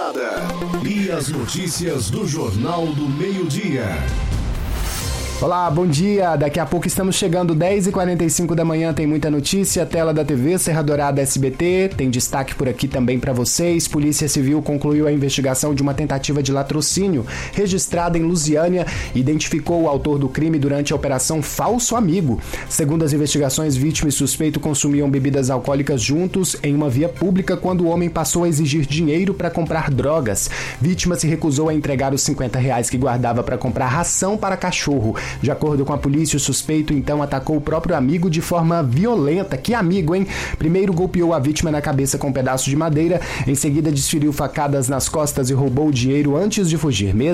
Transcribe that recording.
Morada. E as notícias do Jornal do Meio-Dia. Olá, bom dia. Daqui a pouco estamos chegando 10h45 da manhã, tem muita notícia, tela da TV, Serra Dourada SBT, tem destaque por aqui também para vocês. Polícia Civil concluiu a investigação de uma tentativa de latrocínio registrada em Lusiânia e identificou o autor do crime durante a operação Falso Amigo. Segundo as investigações, vítima e suspeito consumiam bebidas alcoólicas juntos em uma via pública quando o homem passou a exigir dinheiro para comprar drogas. Vítima se recusou a entregar os R$50 que guardava para comprar ração para cachorro. De acordo com a polícia, o suspeito então atacou o próprio amigo de forma violenta. Que amigo, hein? Primeiro golpeou a vítima na cabeça com um pedaço de madeira, em seguida desferiu facadas nas costas e roubou o dinheiro antes de fugir.